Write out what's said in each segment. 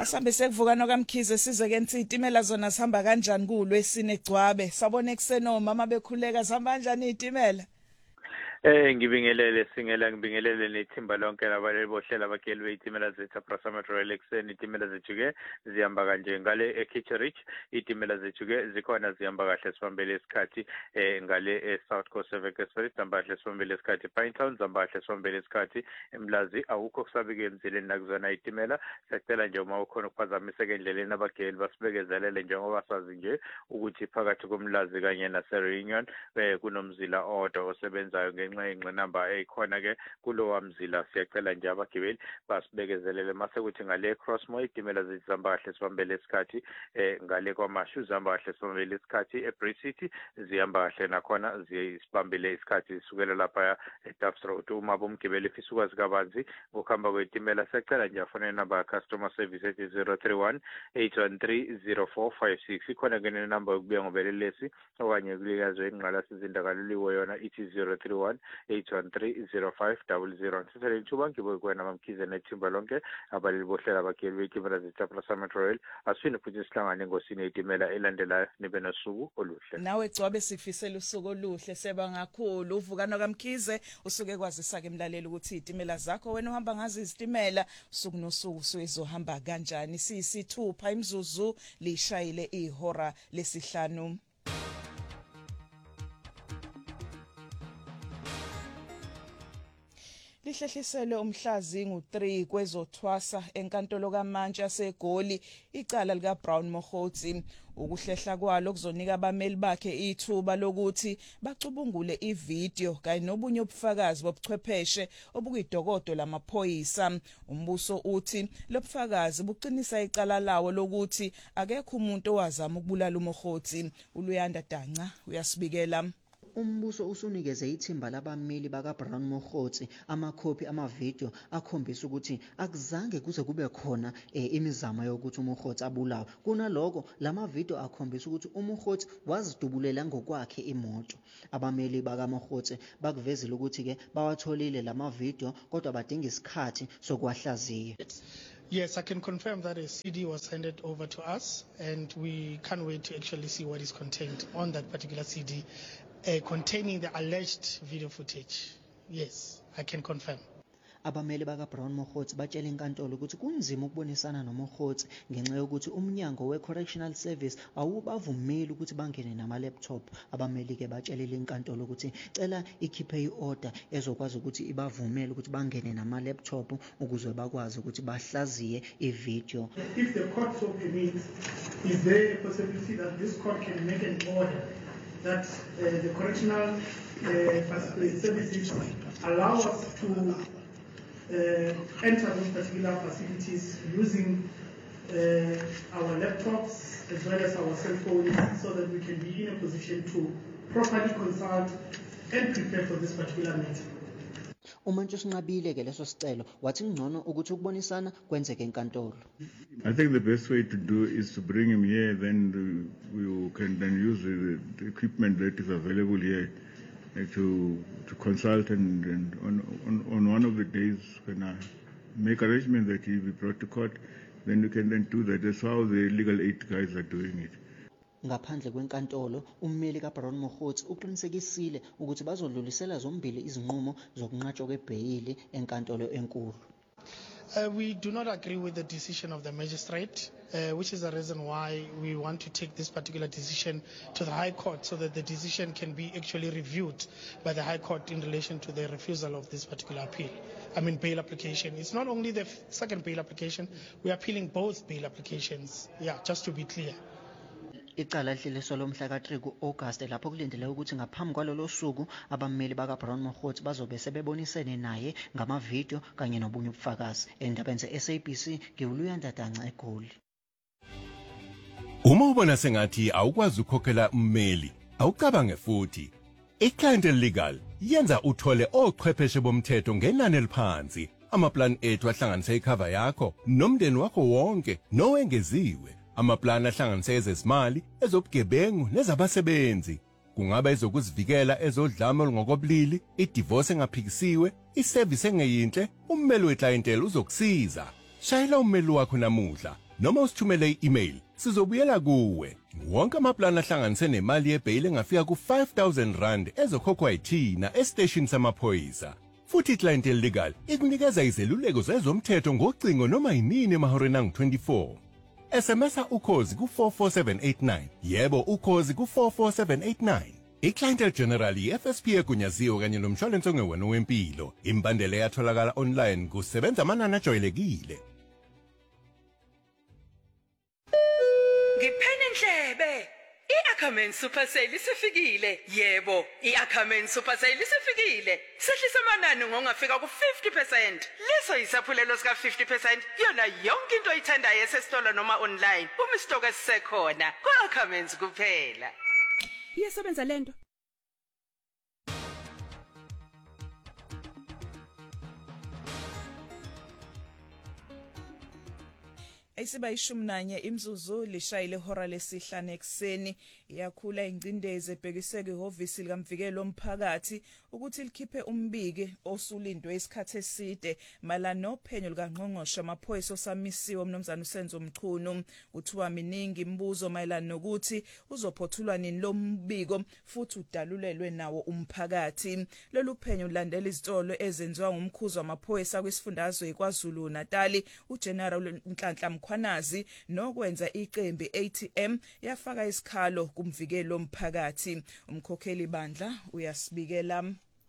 Asambe sekuvuka nokaMkhize size ke izitimela zona sihamba kanjani kuLwesine Gcwabe sabona ekseno mama bekhuleka sihamba kanjani izitimela Ngibingelele ngibingelele nethimba lonke labaleli bohlela abakeli bezitimela zethu Aprasametro Elekseni izitimela zethu ke zihamba kanje ngale eKitcherich izitimela zethu ke zikhona zihamba kahle sibambele isikhathi ngale South Coast Wekesford zihamba kahle sibambele isikhathi Pinetown zihamba kahle sibambele isikhathi eMlazi awukho kusabike emzileni nakuzona izitimela sicela nje uma ukhona ukuphazamiseka endleleni abageli basibekezelele njengoba sazi nje ukuthi phakathi komlazi kanye naseReunion kunomzila odwa osebenzayo ingqinamba ekhona ke kulowa mzila siyacela nje abagibeli basibekezelele mase kuthi ngale Crossmoor izitimela zihamba kahle sibambele isikhathi ngale kwaMashu zihamba kahle sibambele isikhathi eBridge City zihamba kahle nakhona zisibambele isikhathi sukela lapha eDuffs Road uma bomgibeli efisa ukwazi kabanzi ukuhamba kwezitimela siyacela nje afone number customer service ethi 031 813 0456 ikhona ke nenamba yokubuya ngobelelesi okanye kulikazwe ingqala sizindakaloliwe yona ithi 031 8130500 sisele ithuba ngibe kwena mamkhize nethimba lonke abaleli bohlela abageli bezitimela zethu Aprasametro Rail asifine futhi sihlangane ngosini izitimela elandelayo nibe nosuku oluhle nawe Gcwabe sifisela usuku oluhle seba ngakhulu uvuka nokaMkhize usuke kwazisa ke emlaleli ukuthi izitimela zakho wena uhamba ngazi izitimela usuku nosuku suyizohamba kanjani siyisithupha imzuzu lishayile ihora lesihlanu Lihlehlisele umhlazi ngo3 kwezothwasa enkantolo kaMantshi yaseGoli icala lika Brown Mokhotsi ukuhlehla kwalo kuzonika abameli bakhe ithuba lokuthi bacubungule ivideo kanye nobunye ubufakazi bobuchwepheshe obuyidokodo lamaphoyisa umbuso uthi lobufakazi buqinisa icala lawo lokuthi akekho umuntu owazama ukubulala uMokhotsi uLuyanda Danca uyasibikela Umbuso usunikeze ithimba labameli baka Brown Mokhotsi amakhophi amavideo akhombisa ukuthi akuzange kuze kube khona imizamo yokuthi uMokhotsi abulawe kunaloko lamavideo akhombisa ukuthi uMokhotsi wazidubulela ngokwakhe imoto abameli baka Mokhotsi bakuvezile ukuthi ke bawatholile lamavideo kodwa badinga isikhathi sokwahlaziya Yes, I can confirm that a CD was handed over to us and we can't wait to actually see what is contained on that particular CD containing the alleged video footage. Yes, I can confirm. Abameli baka Brown Mokhotsi batshela inkantolo ukuthi kunzima ukubonisana noMokhotsi ngenxa yokuthi umnyango weCorrectional Service awubavumeli ukuthi bangene nama-laptop. Abameli ke batshelile inkantolo ukuthi cela ikhiphe i-order ezokwazi ukuthi ibavumele ukuthi bangene nama-laptop ukuze bakwazi ukuthi bahlaziye ivideo. If the court so permits, is there a possibility that this court can make an order that the correctional services allow us to enter those particular facilities using our laptops as well as our cell phones so that we can be in a position to properly consult and prepare for this particular matter. Umantshi usinqabile ke leso sicelo wathi ngcono ukuthi ukubonisana kwenzeke enkantolo. I think the best way to do is to bring him here, then we can then use the equipment that is available here to consult and on one of the days when I make arrangement that he be brought to court, then we can then do that. That's how the legal aid guys are doing it. Ngaphandle kwenkantolo ummeli kaBrown Mokhotsi uqinisekisile ukuthi bazodlulisela zombili izinqumo zokunqatshwa kwebheyili enkantolo enkulu. We do not agree with the decision of the magistrate, which is the reason why we want to take this particular decision to the High Court so that the decision can be actually reviewed by the High Court in relation to the refusal of this particular bail application. It's not only the second bail application, we are appealing both bail applications, just to be clear. Icala lihleleswa lomhla ka3 kuAugust lapho kulindele ukuthi ngaphambi kwalolo suku abameli baka Brown Mokhotsi bazobe sebebonisene naye ngamavideo kanye nobunye ubufakazi endabeni zeSABC ngiwuluyanda Danca eGoli. Uma ubona sengathi awukwazi ukukhokhela ummeli awucabange futhi iClient Legal yenza uthole ochwepheshe bomthetho ngenani eliphansi amaplan ethu ahlanganisa icover yakho nomndeni wakho wonke nowengeziwe amaplan ahlanganisa ezezimali ezobugebengu nezabasebenzi kungaba ezokuzivikela ezodlame olungokobulili idivorce engaphikisiwe iservice engeyinhle ummeli weclientele uzokusiza shayela ummeli wakho namuhla noma usithumele i-email sizobuyela kuwe. Wonke amaplani ahlanganise nemali yebhail engafika ku-R5,000 rand ezokhokhwa yithina estation samaphoyisa. Futhi iClientele Legal ikunikeza izeluleko zezomthetho ngocingo noma yinini emahoreni angu-24. SMSa ukhozi ku44789. Yebo, ukhozi ku44789. iClientele General i-FSP egunyaziwe kanye nomshwalense ongewona wempilo. Imbandela yatholakala online kusebenza amanani ajwayelekile. Ngiphene Ndlebe. I-Ackerman Super Sale isifikile. Yebo, i-Ackerman Super Sale isifikile. Sehlisa amanani ngongafika ku-50%. Leso yisaphulelo sika 50% yona yonke into oyithandayo esesitolo noma online. Uma isitoko esisekhona, ku-Ackerman kuphela. Iyasebenza lento. Isiba 11 imzuzu lishayile ihora lesihlanu ekseni yakhula ingcindezi ebhekiseke ihhovisi likamvikelo omphakathi ukuthi likhiphe umbiki osulindwe isikhathi eside malana nophenyo likangqongqoshe amaphoyisa osamisiwe umnomzana uSenzo Mchunu. Uthiwa miningi imibuzo mayelana nokuthi uzophothulwa nini lo mbiko futhi udalulelwe nawo umphakathi. Lolu phenyo lulandela izitolo ezenziwa ngumkhuzo wamaphoyisa kwisifundazwe iKwaZulu Natal uGeneral Nhlanhla Mkhwanazi nokwenza iqembu ATM yafaka isikhalo kumvikelo omphakathi. Umkhokheli bandla uyasibikela.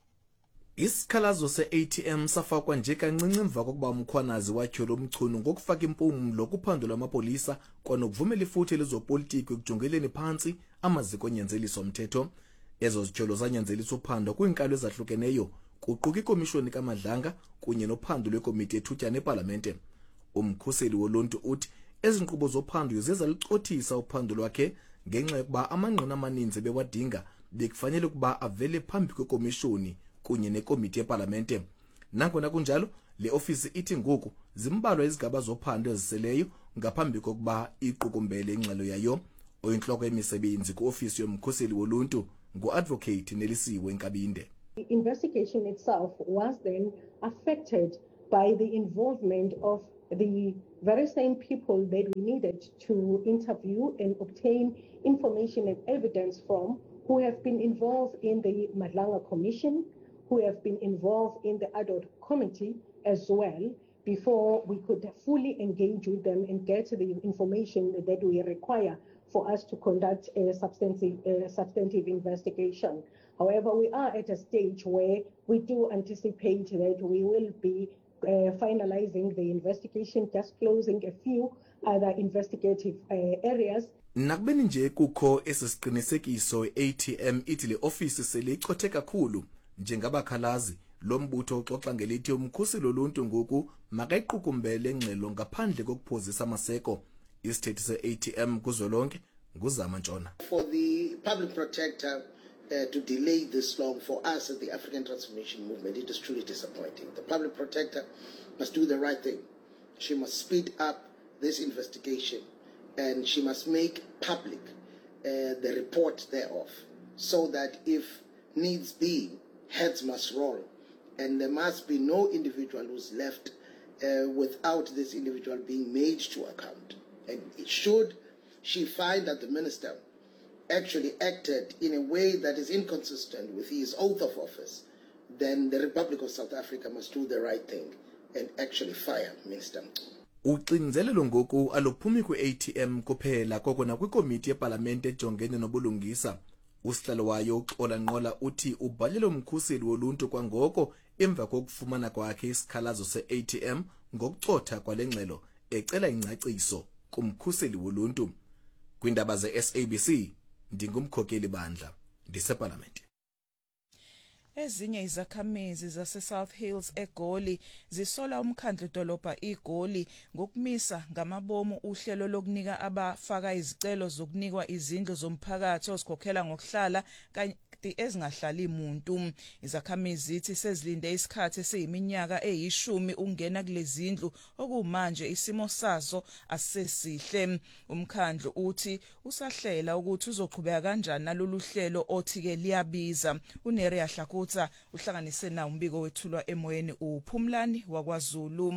Isikhalazo se-ATM safakwa nje kancinci emva kokuba uMkhwanazi watyhola umchunu ngokufaka impumlo kuphandula amapolisa kwanokuvumela ifuthe lezopolitiki ekujongeleni phansi amaziko onyanzeliso omthetho. Ezo zityholo zanyanzelisa uphando kwiinkalo ezahlukeneyo kuquka ikomishoni kaMadlanga kunye nophando lwekomiti ethutyana eParlamente. Umkhuseli woluntu uthi ezinkqubo zophando ziza licothisa uphando lwakhe ngenxa yokuba amanqina amaninzi bewadinga bekufanele ukuba avele phambi kwekomishoni kunye nekomiti yeParlamente. Nangona kunjalo, le ofisi ithi ngoku zimbalwa izigaba zophando eziseleyo ngaphambi kokuba iqukumbele ingxelo yayo. Oyintloko yemisebenzi kuofisi yomkhuseli woluntu ngu-Advocate Nelisiwe Nkabinde. The investigation itself was then affected by the involvement of the very same people that we needed to interview and obtain information and evidence from, who have been involved in the Madlanga Commission, who have been involved in the ad hoc committee as well, before we could fully engage with them and get the information that we require for us to conduct a substantive investigation. However, we are at a stage where we do anticipate that we will be finalizing the investigation, just closing a few other investigative areas. Nakubeni nje kukho esisiqinisekiso ATM ithi le ofisi sele icothe kakhulu njengabakhalazi lo mbutho uxoxa ngelithi umkhuseli woluntu ngoku makayiqukumbele engxelo ngaphandle kokuphozisa amaseko. Isithethi se-ATM kuzolonke nguzama Ntshona. For the public protector to delay this long for us at the African Transformation Movement, it is truly disappointing. The public protector must do the right thing. She must speed up this investigation and she must make public the report thereof, so that if needs be, heads must roll, and there must be no individual who's left without this individual being made to account. And should she find that the minister actually acted in a way that is inconsistent with his oath of office, then the Republic of South Africa must do the right thing and actually fire Minister Mchunu. Uxinzelelo ngoku alophumi kwi-ATM kuphela koko nakwikomiti yeParlamente ejongene nobulungisa. Usihlalo wayo uXola Nqola uthi ubhalele umkhuseli woluntu kwangoko emva kokufumana kwakhe isikhalazo se-ATM ngokucotha kwale ngxelo ecela ingcaciso kumkhuseli woluntu. Kwindaba ze-SABC ndingumkhokeli bandla ndiseParlamente. Ezinye izakhamizi zase-South Hills eGoli zisola umkhandlu dolobha iGoli ngokumisa ngamabomu uhlelo lokunika abafaka izicelo zokunikwa izindlu zomphakathi ozikhokhela ngokuhlala kanye ezingahlali umuntu. Izakhamizi zithi sezilinde isikhathi esiyiminyaka eyishumi ungena kulezi ndlu okumanje isimo sazo asesihle. Umkhandlu uthi usahlela ukuthi uzoqhubeka kanjani nalolu hlelo othi ke liyabiza. uNeria Hlakutsa uhlanganise na umbiko wethulwa emoyeni uPhumlani waKwaZulu.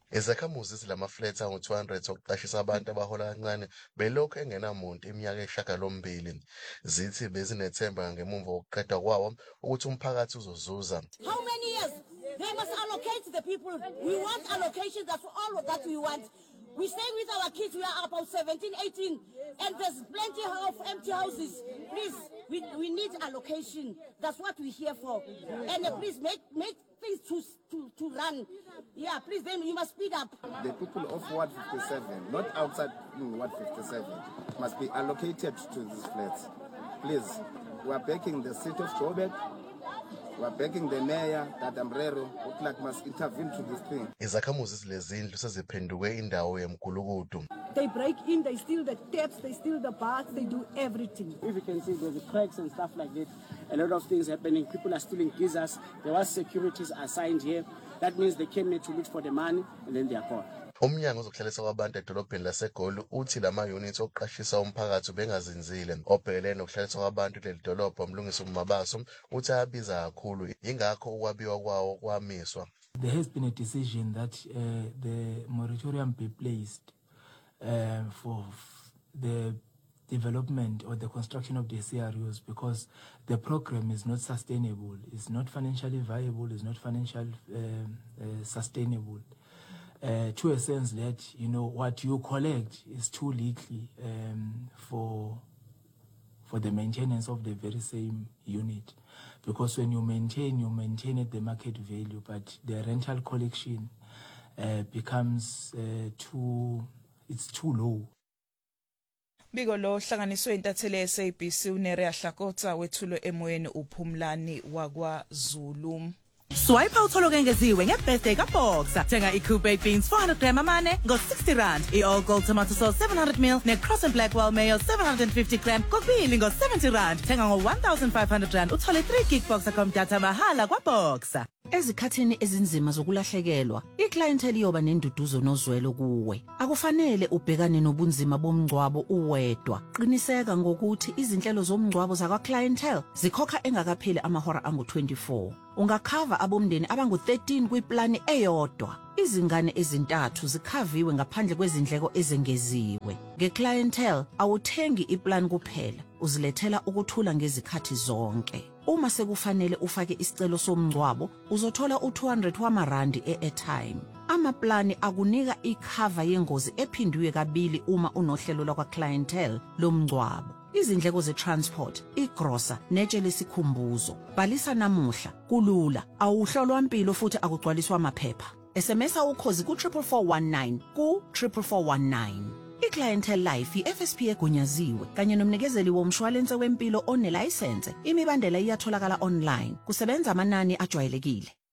Izakhamuzi zilama-flats angu-200 okuqashisa abantu abahola kancane belokhu engenamuntu iminyaka eyisishiyagalombili. Zithi bezinethemba ngemuva kokuqedwa kwawo ukuthi umphakathi uzozuza. How many years? They must allocate the people. We want allocation. That's all that we want. We stay with our kids. We are about 17, 18, and there's plenty of empty houses. Please, we need allocation. That's what we're here for. And please make things to run. Yeah, please, then you must speed up. The people of Ward 57, not outside Ward 57, must be allocated to these flats. Please, we are begging the city of Joburg. We are begging the mayor that Amrero must intervene to this thing. Izakhamuzi zilezindlu seziphenduke indawo yemgulukudu. They break in, they steal the taps, they steal the bars, they do everything. If you can see there's cracks and stuff like that, a lot of things happening. People are stealing geysers. There was securities assigned here. That means they came here to look for the money and then they are gone. Umnyango ozokuhlalisa kwabantu edolobheni laseGoli uthi lama units okuqashisa umphakathi bengazinzile. Obhekele nokuhlaliswa kwabantu leli dolobha umlungisi uMabaso uthi ayabiza kakhulu ingakho ukwabiwa kwawo kwamiswa. There has been a decision that the moratorium be placed for the development or the construction of the CRUs because the program is not sustainable, it's not financially viable, it's not financially sustainable. To a sense that, you know, what you collect is too little for the maintenance of the very same unit. Because when you maintain at the market value, but the rental collection becomes too low. Biko lo hlanganiswe intathele SABC uNerea Hlakotha wethulo emoyeni uPhumlani wakwaZulu. Swipe out utholo kengeziwe ngebirthday kaBoxer. Thenga iCoupe beans 400 gram amane ngo-R60, iAll Gold tomato sauce 700ml neCross and Blackwell mayo 750 gram kokubili ngo-R70. Thenga ngo-R1,500 uthole 3 gig Boxer.com data mahala kwaBoxer. Ezikhathini ezinzima zokulahlekelwa, iclientele yoba nenduduzo nozwelo kuwe. Akufanele ubhekane nobunzima bomngcwabo uwedwa. Qiniseka ngokuthi izinhlelo zomngcwabo zakwa-clientele zikhokha engakapheli amahora angu-24. Ungakhava abomndeni abangu-13 kwiplani eyodwa. Izingane ezintathu zikhaviwe ngaphandle kwezindleko ezengeziwe. Nge-clientele awuthengi iplan kuphela, uzilethela ukuthula ngezikhathi zonke. Uma sekufanele ufake isicelo somngcwabo, uzothola u200 wamarandi e-airtime. Amaplani akunika ikhava yengozi ephindwe kabili uma unohlelo lakwa-clientele lomngcwabo. Izindleko ze-transport, igrosa, netshe lesikhumbuzo. Bhalisa namuhla, kulula, awuhlolwa impilo futhi akugcwaliswa amaphepha. SMS ukhozi ku-44419 ku-44419. I-Clientele Life i-FSP egunyaziwe kanye nomnikezeli womshwalense wempilo onelayisense. Imibandela iyatholakala online. Kusebenza amanani ajwayelekile.